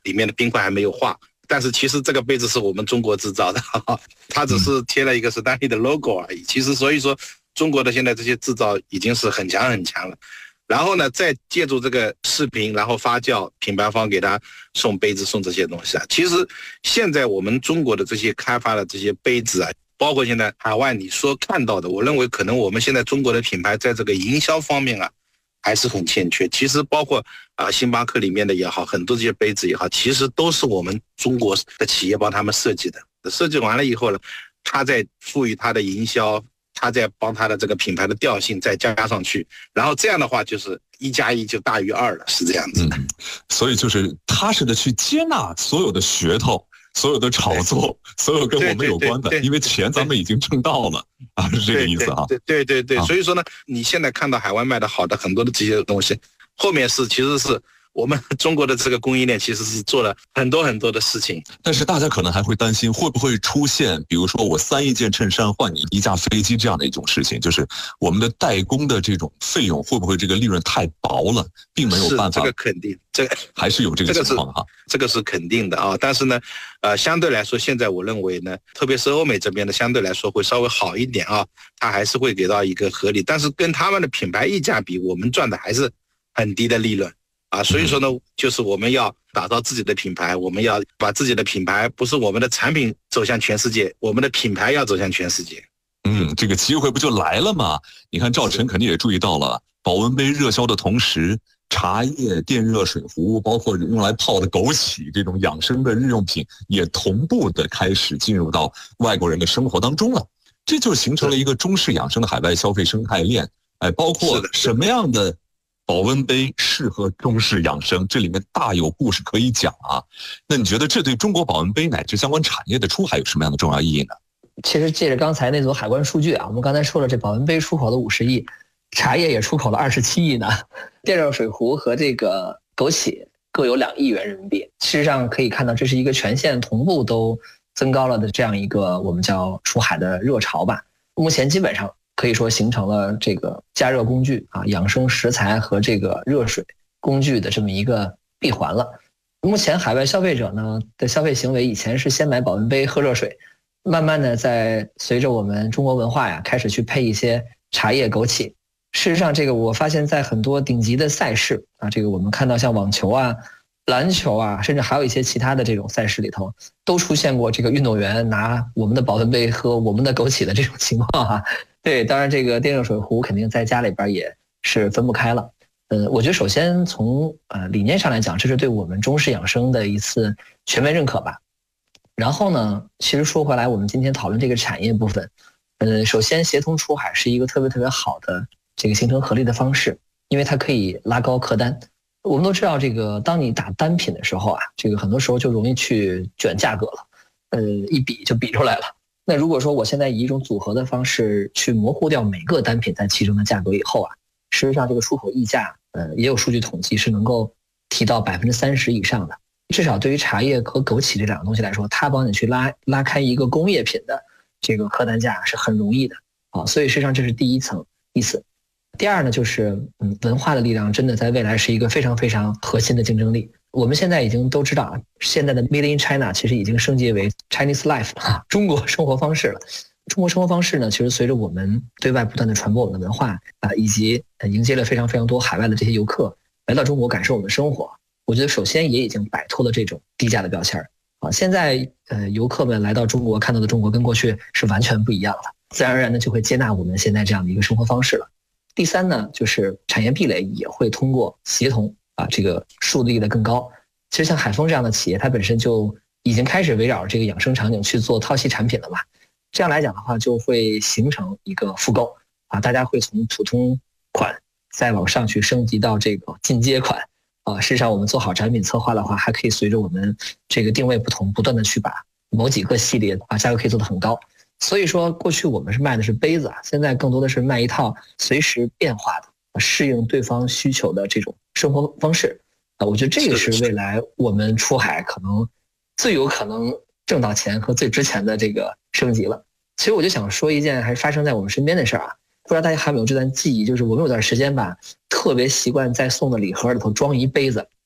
里面的冰块还没有化。但是其实这个杯子是我们中国制造的，它只是贴了一个史丹利的 logo 而已。其实所以说中国的现在这些制造已经是很强很强了。然后呢，再借助这个视频，然后发酵，品牌方给他送杯子送这些东西啊。其实现在我们中国的这些开发的这些杯子啊，包括现在海外你说看到的，我认为可能我们现在中国的品牌在这个营销方面啊还是很欠缺。其实包括星巴克里面的也好，很多这些杯子也好，其实都是我们中国的企业帮他们设计的。设计完了以后呢，他再赋予他的营销，他再帮他的这个品牌的调性再加上去，然后这样的话就是1+1就大于2了，是这样子的。 所以就是踏实的去接纳所有的噱头，所有的炒作，所有跟我们有关的，因为钱咱们已经挣到了啊，是这个意思啊。 对，所以说呢，你现在看到海外卖的好的很多的这些东西，后面其实是我们中国的这个供应链其实是做了很多很多的事情。 但是大家可能还会担心会不会出现比如说我3件衬衫换你1架飞机这样的一种事情，就是我们的代工的这种费用会不会这个利润太薄了，并没有办法。 这个肯定，这个还是有这个情况哈。 这个是肯定的啊。但是呢相对来说现在我认为呢，特别是欧美这边的相对来说会稍微好一点啊，它还是会给到一个合理，但是跟他们的品牌溢价比，我们赚的还是很低的利润啊。所以说呢，就是我们要打造自己的品牌，我们要把自己的品牌，不是我们的产品走向全世界，我们的品牌要走向全世界。 这个机会不就来了吗？你看赵晨肯定也注意到了，保温杯热销的同时，茶叶、电热水壶，包括用来泡的枸杞这种养生的日用品，也同步的开始进入到外国人的生活当中了。这就形成了一个中式养生的海外消费生态链。包括什么样的保温杯适合中式养生，这里面大有故事可以讲啊。那你觉得这对中国保温杯乃至相关产业的出海有什么样的重要意义呢？ 其实借着刚才那组海关数据啊，我们刚才说了，这保温杯出口了50亿，茶叶也出口了27亿呢，电热水壶和这个枸杞各有2亿元人民币。事实上可以看到，这是一个全线同步都增高了的这样一个我们叫出海的热潮吧。目前基本上可以说形成了这个加热工具啊、养生食材和这个热水工具的这么一个闭环了。目前海外消费者呢的消费行为，以前是先买保温杯喝热水，慢慢的在随着我们中国文化呀，开始去配一些茶叶、枸杞。事实上，这个我发现在很多顶级的赛事啊，这个我们看到像网球啊、篮球啊，甚至还有一些其他的这种赛事里头，都出现过这个运动员拿我们的保温杯喝我们的枸杞的这种情况哈。对，当然这个电热水壶肯定在家里边也是分不开了。我觉得首先从理念上来讲，这是对我们中式养生的一次全面认可吧。然后呢，其实说回来，我们今天讨论这个产业部分，首先协同出海是一个特别特别好的这个形成合力的方式，因为它可以拉高客单。我们都知道，这个当你打单品的时候啊，这个很多时候就容易去卷价格了，一比就比出来了。那如果说我现在以一种组合的方式去模糊掉每个单品在其中的价格以后啊，事实上这个出口溢价，也有数据统计是能够提到30%以上的。至少对于茶叶和枸杞这2个东西来说，它帮你去拉开一个工业品的这个客单价是很容易的啊。所以事实上这是第一层意思。第二呢，就是文化的力量真的在未来是一个非常非常核心的竞争力。我们现在已经都知道啊，现在的 Made in China 其实已经升级为 Chinese Life 啊，中国生活方式了。中国生活方式呢，其实随着我们对外不断的传播我们的文化啊，以及迎接了非常非常多海外的这些游客来到中国感受我们的生活，我觉得首先也已经摆脱了这种低价的标签啊。现在游客们来到中国看到的中国跟过去是完全不一样了，自然而然的就会接纳我们现在这样的一个生活方式了。第三呢，就是产业壁垒也会通过协同啊，这个树立的更高。其实像海丰这样的企业，它本身就已经开始围绕这个养生场景去做套系产品了嘛。这样来讲的话，就会形成一个复购啊，大家会从普通款再往上去升级到这个进阶款啊。事实上，我们做好产品策划的话，还可以随着我们这个定位不同，不断的去把某几个系列啊价格可以做得很高。所以说，过去我们是卖的是杯子啊，现在更多的是卖一套随时变化的、适应对方需求的这种生活方式啊。我觉得这个是未来我们出海可能最有可能挣到钱和最值钱的这个升级了。其实我就想说一件还发生在我们身边的事儿啊，不知道大家还有没有这段记忆，就是我们有段时间吧，特别习惯在送的礼盒里头装一杯子，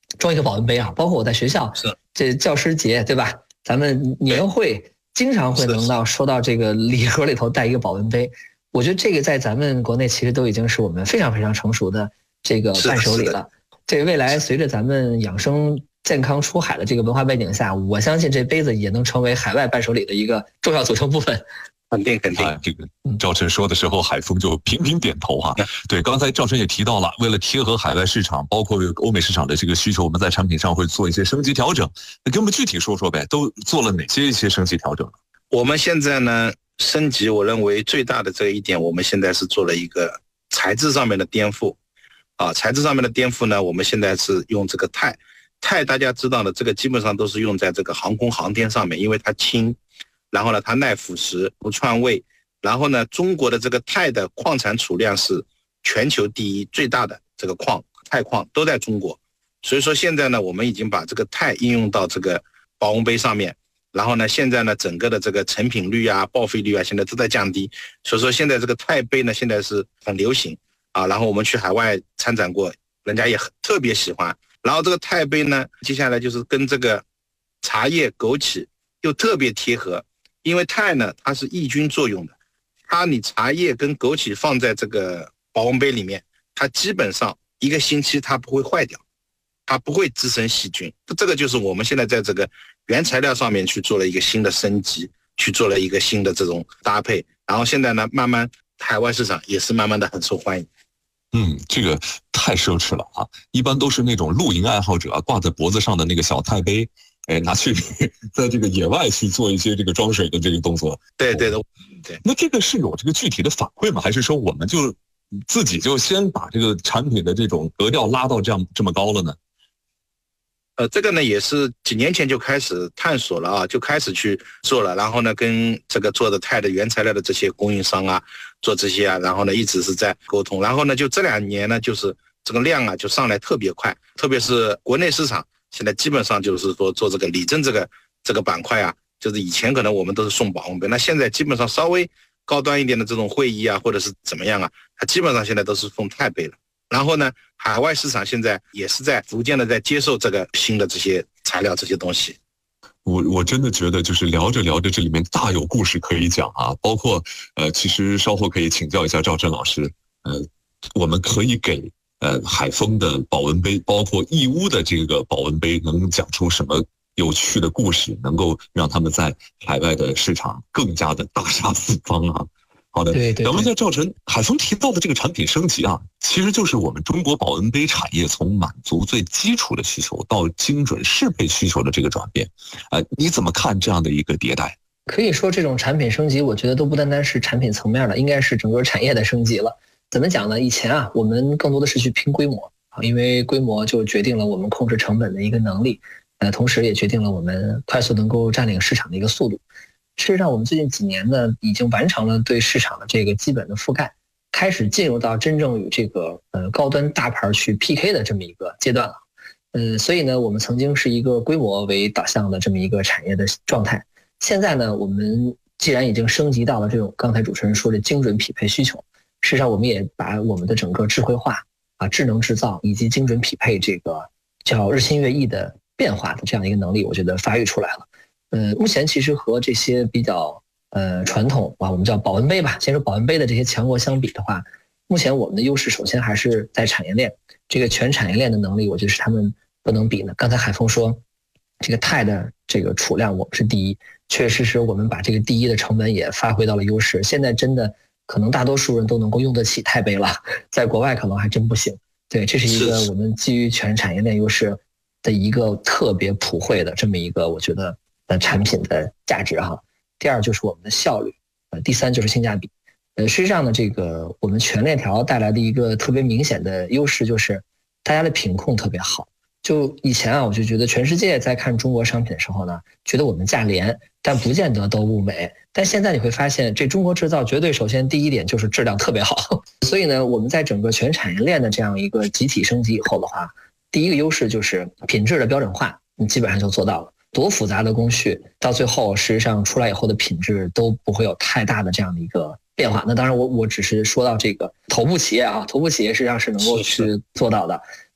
装一个保温杯啊，包括我在学校这教师节对吧？咱们年会经常会能收到这个礼盒里头带一个保温杯。我觉得这个在咱们国内其实都已经是我们非常非常成熟的这个伴手礼了。这未来随着咱们养生健康出海的这个文化背景下，我相信这杯子也能成为海外伴手礼的一个重要组成部分。 肯定。 这个赵晨说的时候，海峰就频频点头哈。对，刚才赵晨也提到了，为了贴合海外市场，包括欧美市场的这个需求，我们在产品上会做一些升级调整。那给我们具体说说呗，都做了哪些一些升级调整？ 我们现在呢，升级，我认为最大的这一点，我们现在是做了一个材质上面的颠覆。材质上面的颠覆呢，我们现在是用这个钛，大家知道的，这个基本上都是用在这个航空航天上面，因为它轻。然后呢，它耐腐蚀、不串味。然后呢，中国的这个钛的矿产储量是全球第一，最大的这个钛矿都在中国。所以说现在呢，我们已经把这个钛应用到这个保温杯上面。然后呢，现在呢，整个的这个成品率啊、报废率啊，现在都在降低。所以说现在这个钛杯呢，现在是很流行啊。然后我们去海外参展过，人家也特别喜欢。然后这个钛杯呢，接下来就是跟这个茶叶、枸杞又特别贴合。因为钛呢，它是抑菌作用的，你茶叶跟枸杞放在这个保温杯里面，它基本上1个星期它不会坏掉，它不会滋生细菌。这个就是我们现在在这个原材料上面去做了一个新的升级，去做了一个新的这种搭配。然后现在呢，慢慢海外市场也是慢慢的很受欢迎。 这个太奢侈了啊！一般都是那种露营爱好者挂在脖子上的那个小钛杯。拿去在这个野外去做一些这个装水的这个动作。 对。 那这个是有这个具体的反馈吗？还是说我们就自己就先把这个产品的这种格调拉到这么高了呢？ 这个呢也是几年前就开始探索了啊，就开始去做了。然后呢，跟这个做的钛的原材料的这些供应商啊，做这些啊，然后呢一直是在沟通。然后呢，就这2年呢，就是这个量啊就上来特别快，特别是国内市场。现在基本上就是说做这个理政这个板块啊，就是以前可能我们都是送保温杯，那现在基本上稍微高端一点的这种会议啊，或者是怎么样啊，它基本上现在都是送钛杯了。然后呢，海外市场现在也是在逐渐的在接受这个新的这些材料这些东西。 我真的觉得就是聊着聊着，这里面大有故事可以讲啊，包括其实稍后可以请教一下赵晨老师，我们可以给。海丰的保温杯，包括义乌的这个保温杯，能讲出什么有趣的故事，能够让他们在海外的市场更加的大杀四方啊！好的， 对。 咱们在赵晨海丰提到的这个产品升级啊，其实就是我们中国保温杯产业从满足最基础的需求到精准适配需求的这个转变。你怎么看这样的一个迭代？ 可以说这种产品升级，我觉得都不单单是产品层面的，应该是整个产业的升级了。怎么讲呢？以前啊，我们更多的是去拼规模啊，因为规模就决定了我们控制成本的一个能力，同时也决定了我们快速能够占领市场的一个速度。事实上，我们最近几年呢，已经完成了对市场的这个基本的覆盖，开始进入到真正与这个高端大牌去 PK 的这么一个阶段了。所以呢，我们曾经是一个规模为导向的这么一个产业的状态。现在呢，我们既然已经升级到了这种刚才主持人说的精准匹配需求。事实上，我们也把我们的整个智慧化智能制造以及精准匹配这个叫日新月异的变化的这样一个能力，我觉得发育出来了。目前其实和这些比较传统我们叫保温杯吧，先说保温杯的这些强国相比的话，目前我们的优势首先还是在产业链，这个全产业链的能力，我觉得是他们不能比的。刚才海峰说，这个钛的这个储量我们是第一，确实是我们把这个第一的成本也发挥到了优势。现在真的。可能大多数人都能够用得起钛杯了，在国外可能还真不行。对，这是一个我们基于全产业链优势的一个特别普惠的这么一个我觉得产品的价值哈。第二就是我们的效率，第三就是性价比。事实上呢，这个我们全链条带来的一个特别明显的优势就是大家的品控特别好。就以前啊，我就觉得全世界在看中国商品的时候呢，觉得我们价廉，但不见得都物美。但现在你会发现，这中国制造绝对首先第一点就是质量特别好。所以呢，我们在整个全产业链的这样一个集体升级以后的话，第一个优势就是品质的标准化，你基本上就做到了。多复杂的工序，到最后实际上出来以后的品质都不会有太大的这样的一个变化。那当然我只是说到这个头部企业啊，头部企业实际上是能够去做到的。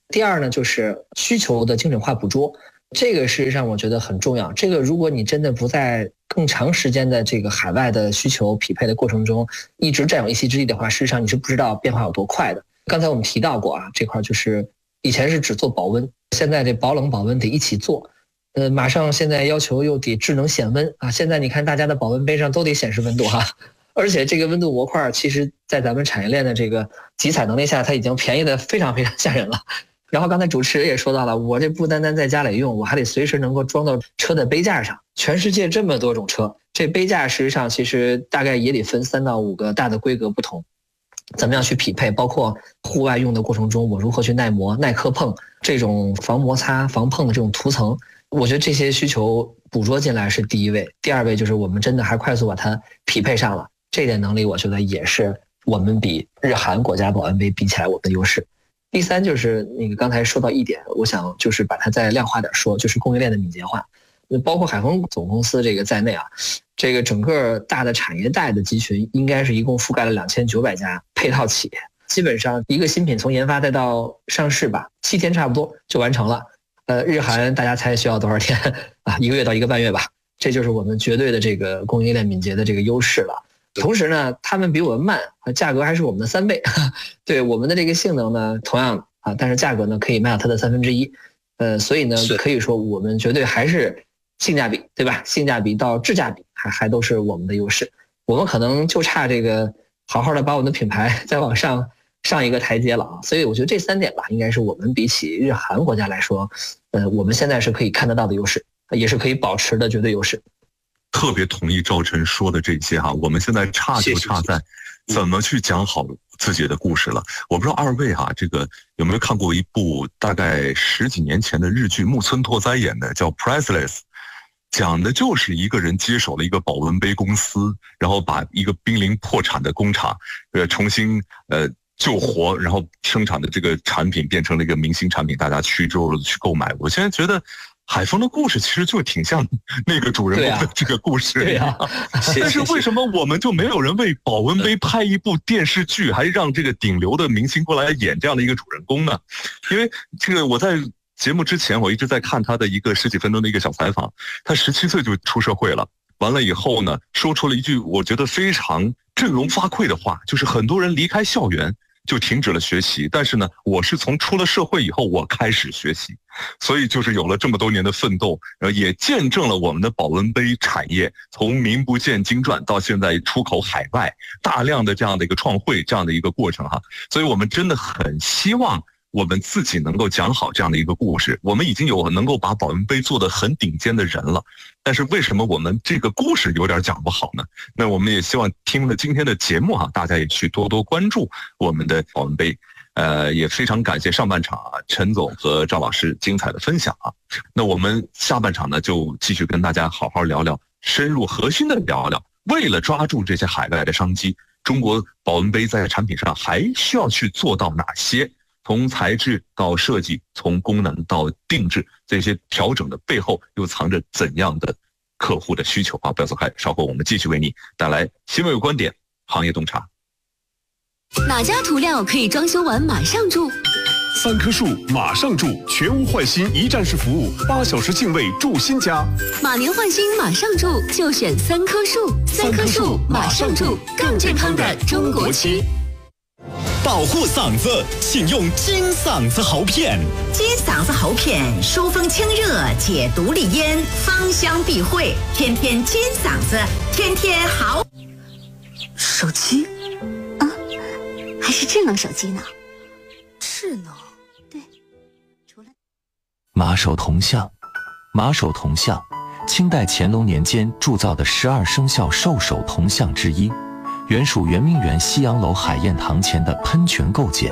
第二呢，就是需求的精准化捕捉，这个事实上我觉得很重要。这个如果你真的不在更长时间的这个海外的需求匹配的过程中一直占有一席之地的话，事实上你是不知道变化有多快的。刚才我们提到过啊，这块就是以前是只做保温，现在这保冷保温得一起做。马上现在要求又得智能显温啊！现在你看大家的保温杯上都得显示温度哈，而且这个温度模块其实在咱们产业链的这个集采能力下，它已经便宜的非常非常吓人了。然后刚才主持人也说到了，我这不单单在家里用，我还得随时能够装到车的杯架上。全世界这么多种车，这杯架事实上其实大概也得分3到5个大的规格不同，怎么样去匹配，包括户外用的过程中我如何去耐磨、耐磕碰，这种防摩擦、防碰的这种涂层，我觉得这些需求捕捉进来是第一位。第二位就是我们真的还快速把它匹配上了，这点能力我觉得也是我们比日韩国家保温杯比起来我们的优势。第三就是那个刚才说到一点，我想就是把它再量化点说，就是供应链的敏捷化，包括海丰总公司这个在内啊，这个整个大的产业带的集群应该是一共覆盖了2900家配套企业，基本上一个新品从研发再到上市吧，7天差不多就完成了。日韩大家猜需要多少天啊？1个月到1个半月吧，这就是我们绝对的这个供应链敏捷的这个优势了。同时呢，他们比我们慢，价格还是我们的3倍。对我们的这个性能呢，同样啊，但是价格呢可以卖到它的1/3。所以呢，可以说我们绝对还是性价比，对吧？性价比到质价比还都是我们的优势。我们可能就差这个好好的把我们的品牌再往上一个台阶了啊。所以我觉得这3点吧，应该是我们比起日韩国家来说，我们现在是可以看得到的优势，也是可以保持的绝对优势。 特别同意赵晨说的这些哈，我们现在差就差在怎么去讲好自己的故事了。我不知道二位哈，这个有没有看过一部大概10几年前的日剧，木村拓哉演的，叫《Priceless》，讲的就是一个人接手了一个保温杯公司，然后把一个濒临破产的工厂，重新救活，然后生产的这个产品变成了一个明星产品，大家去之后去购买。我现在觉得海丰的故事其实就挺像那个主人公的这个故事， 对啊。 但是为什么我们就没有人为保温杯拍一部电视剧，还让这个顶流的明星过来演这样的一个主人公呢？因为这个我在节目之前我一直在看他的一个10几分钟的一个小采访，他17岁就出社会了，完了以后呢，说出了一句我觉得非常振聋发聩的话，就是很多人离开校园就停止了学习，但是呢，我是从出了社会以后我开始学习，所以就是有了这么多年的奋斗，也见证了我们的保温杯产业从名不见经传到现在出口海外，大量的这样的一个创汇这样的一个过程哈，所以我们真的很希望我们自己能够讲好这样的一个故事。我们已经有能够把保温杯做得很顶尖的人了，但是为什么我们这个故事有点讲不好呢？那我们也希望听了今天的节目哈，大家也去多多关注我们的保温杯。也非常感谢上半场陈总和赵老师精彩的分享啊。那我们下半场呢，就继续跟大家好好聊聊，深入核心的聊聊，为了抓住这些海外的商机，中国保温杯在产品上还需要去做到哪些？从材质到设计，从功能到定制，这些调整的背后又藏着怎样的客户的需求啊？不要走开，稍后我们继续为你带来新闻有观点，行业洞察。 哪家涂料可以装修完马上住 ？3棵树马上住，全屋换新一站式服务，8小时净位住新家。 马年换新马上住，就选3棵树。3棵树马上住，更健康的中国漆。 保护嗓子，请用金嗓子喉片。 金嗓子喉片，疏风清热，解毒利咽，芳香避秽，天天金嗓子，天天好。 手机啊，还是智能手机呢？智能，对。除了马首铜像，马首铜像，清代乾隆年间铸造的12生肖兽首铜像之一。原属圆明园西洋楼海晏堂前的喷泉构件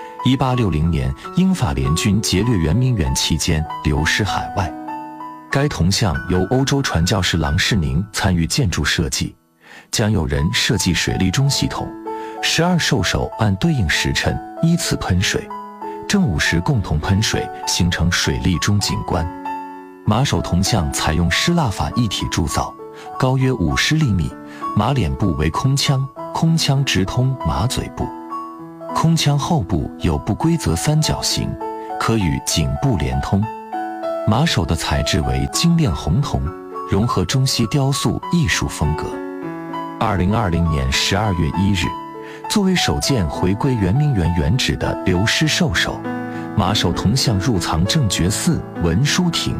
，1860年英法联军劫掠圆明园期间流失海外。该铜像由欧洲传教士郎世宁参与建筑设计，将有人设计水利钟系统，12兽首按对应时辰依次喷水，正午时共同喷水，形成水利钟景观。马首铜像采用失蜡法一体铸造，高约50厘米。马脸部为空腔，空腔直通马嘴部。空腔后部有不规则三角形， 可与颈部连通。马首的材质为精炼红铜，融合中西雕塑艺术风格。2020年12月1日，作为首件回归圆明园原址的流失兽首，马首铜像入藏正觉寺文殊亭。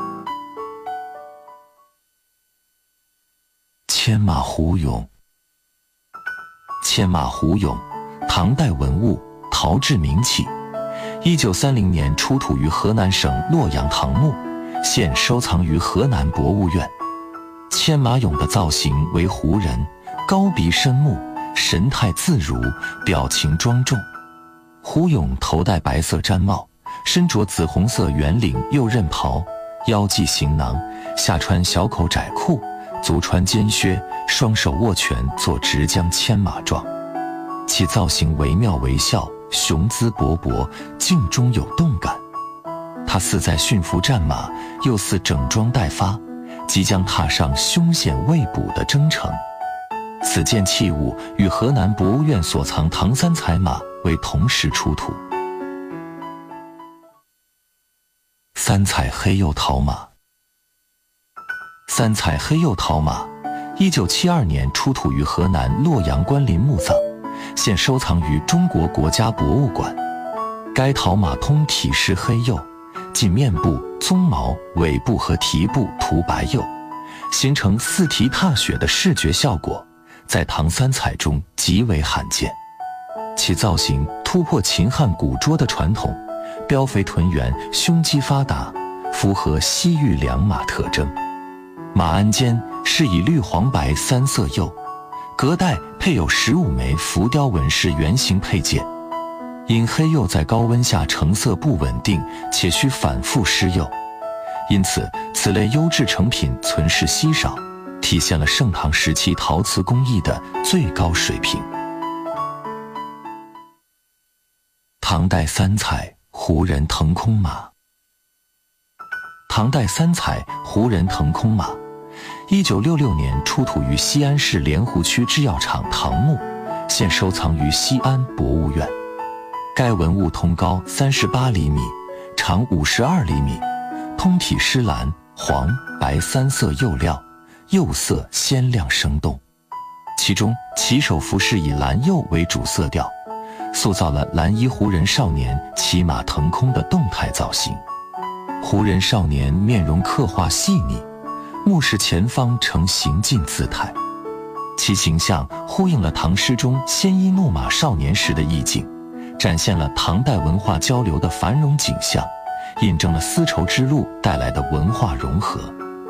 牵马胡俑。牵马胡俑，唐代文物，陶制名器。1930年出土于河南省洛阳唐墓，现收藏于河南博物院。牵马俑的造型为胡人，高鼻深目，神态自如，表情庄重。胡俑头戴白色毡帽，身着紫红色圆领右衽袍，腰系行囊，下穿小口窄裤，足穿尖靴，双手握拳做直将牵马状。其造型惟妙惟肖，雄姿勃勃，静中有动感。它似在驯服战马，又似整装待发，即将踏上凶险未卜的征程。此件器物与河南博物院所藏唐三彩马为同时出土。三彩黑釉陶马。三彩黑釉陶马，1972年出土于河南洛阳关林墓葬，现收藏于中国国家博物馆。该陶马通体施黑釉，仅面部、鬃毛、尾部和蹄部涂白釉，形成四蹄踏雪的视觉效果，在唐三彩中极为罕见。其造型突破秦汉古拙的传统，膘肥臀圆，胸肌发达，符合西域良马特征。马鞍间是以绿黄白三色釉，隔带配有15枚浮雕纹饰圆形配件。因黑釉在高温下成色不稳定，且需反复施釉，因此此类优质成品存世稀少，体现了盛唐时期陶瓷工艺的最高水平。唐代三彩胡人腾空马。唐代三彩胡人腾空马，1966年出土于西安市莲湖区制药厂唐墓，现收藏于西安博物院。该文物通高38厘米，长52厘米，通体施蓝、黄、白三色釉料，釉色鲜亮生动。其中骑手服饰以蓝釉为主色调，塑造了蓝衣胡人少年骑马腾空的动态造型。胡人少年面容刻画细腻，目视前方呈行进姿态，其形象呼应了唐诗中鲜衣怒马少年时的意境，展现了唐代文化交流的繁荣景象，印证了丝绸之路带来的文化融合。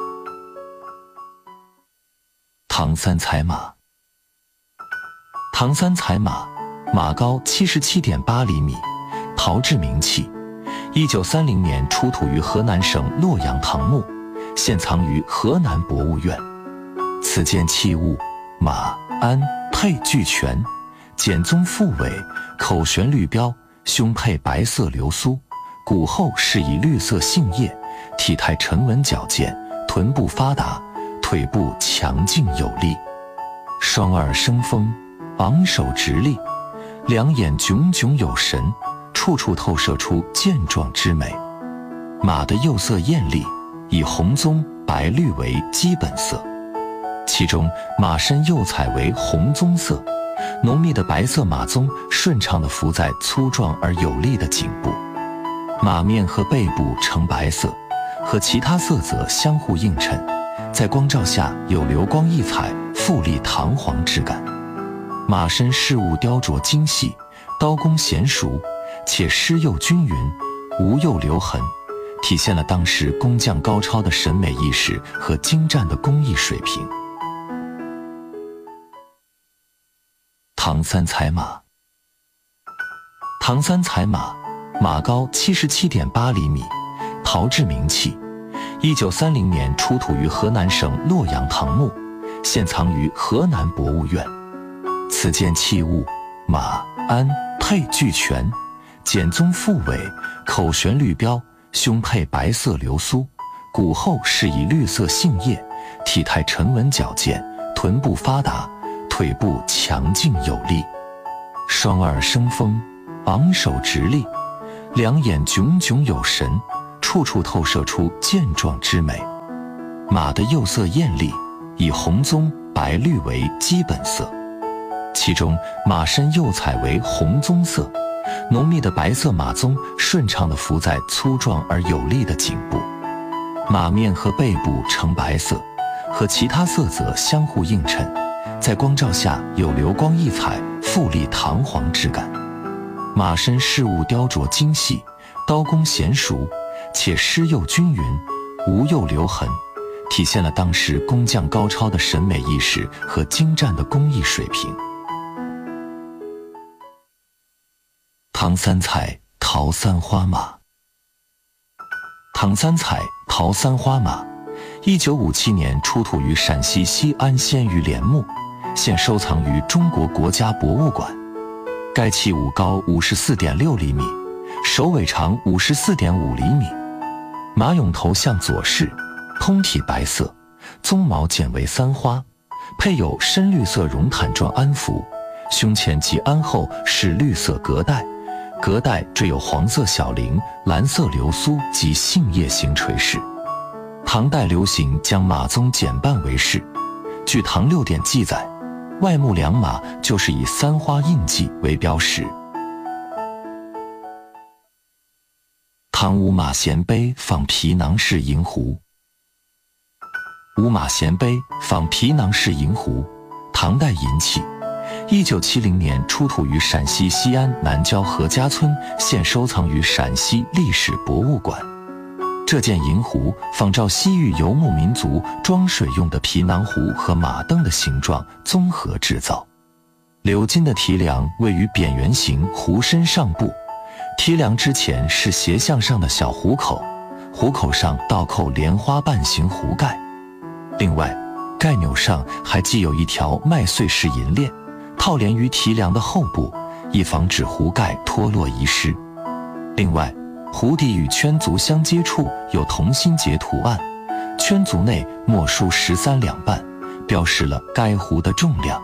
唐三彩马。唐三彩马，马高77.8厘米，陶制名器。1930年出土于河南省洛阳唐墓，现藏于河南博物院。此件器物，马、鞍、辔俱全，简宗复尾，口悬绿标，胸配白色流苏，骨后是以绿色杏叶，体态沉稳矫健，臀部发达，腿部强劲有力，双耳生风，昂首直立，两眼炯炯有神，处处透射出健壮之美。马的釉色艳丽，以红棕、白绿为基本色，其中马身釉彩为红棕色，浓密的白色马鬃顺畅地浮在粗壮而有力的颈部，马面和背部呈白色，和其他色泽相互映衬，在光照下有流光溢彩、富丽堂皇之感。马身饰物雕琢精细，刀工娴熟，且施釉均匀，无釉留痕，体现了当时工匠高超的审美意识和精湛的工艺水平。唐三彩马。唐三彩马，马高77.8厘米，陶制名器。1930年出土于河南省洛阳唐墓，现藏于河南博物院。此件器物，马、鞍、辔俱全，简宗复尾，口悬绿标，胸配白色流苏，骨后是以绿色杏叶，体态沉稳矫健，臀部发达，腿部强劲有力，双耳生风，昂首直立， 两眼炯炯有神，处处透射出健壮之美。马的釉色艳丽，以红棕、白绿为基本色，其中马身釉彩为红棕色，浓密的白色马鬃顺畅地浮在粗壮而有力的颈部，马面和背部呈白色，和其他色泽相互映衬，在光照下有流光溢彩、富丽堂皇之感。马身饰物雕琢精细，刀工娴熟，且施釉均匀，无釉留痕，体现了当时工匠高超的审美意识和精湛的工艺水平。唐三彩陶三花马。唐三彩陶三花马，1957年出土于陕西西安鲜鱼帘墓，现收藏于中国国家博物馆。该器物高54.6厘米，首尾长54.5厘米，马俑头向左视，通体白色，鬃毛剪为三花，配有深绿色绒毯状鞍服，胸前及鞍后是绿色革带，革带缀有黄色小翎、蓝色流苏及杏叶形垂饰。唐代流行将马鬃减半为饰，据唐6典记载，外木良马就是以三花印记为标识。唐五马衔杯仿皮囊式银壶。五马衔杯仿皮囊式银壶，唐代银器，1970年出土于陕西西安南郊何家村，现收藏于陕西历史博物馆。这件银壶仿照西域游牧民族装水用的皮囊壶和马镫的形状综合制造。鎏金的提梁位于扁圆形壶身上部，提梁之前是斜向上的小壶口，壶口上倒扣莲花瓣形壶盖。另外，盖钮上还系有一条麦穗式银链，套连于提梁的后部，以防止壶盖脱落遗失。另外，壶底与圈足相接处有同心结图案，圈足内墨书13两半，标示了该壶的重量。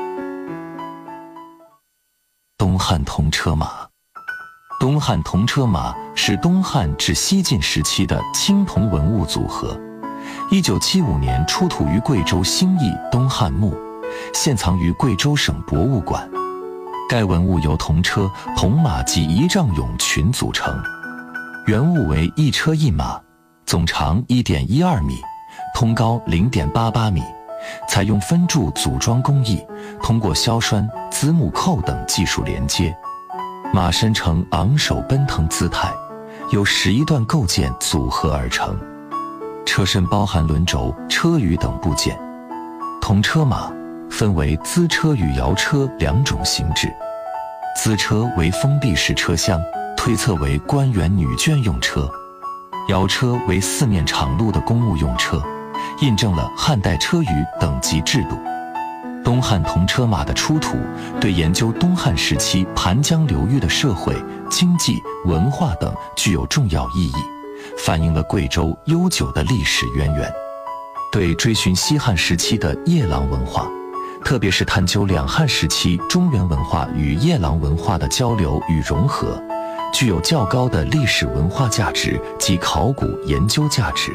东汉铜车马。东汉铜车马是东汉至西晋时期的青铜文物组合，1975年出土于贵州兴义东汉墓，现藏于贵州省博物馆。该文物由铜车、铜马及仪仗俑群组成，原物为一车一马，总长1.12米，通高0.88米，采用分柱组装工艺，通过硝栓、子母扣等技术连接。马身呈昂首奔腾姿态，由11段构件组合而成。车身包含轮轴、车舆等部件。铜车马分为资车与摇车两种形制。资车为封闭式车厢，推测为官员女眷用车；摇车为四面敞路的公务用车，印证了汉代车舆等级制度。东汉铜车马的出土，对研究东汉时期盘江流域的社会、经济、文化等具有重要意义，反映了贵州悠久的历史渊源。对追寻西汉时期的夜郎文化，特别是探究两汉时期中原文化与夜郎文化的交流与融合，具有较高的历史文化价值及考古研究价值。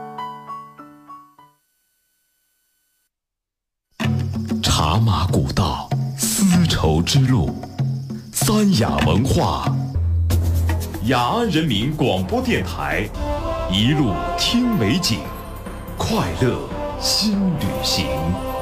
茶马古道，丝绸之路，三雅文化。雅安人民广播电台，一路听美景，快乐新旅行。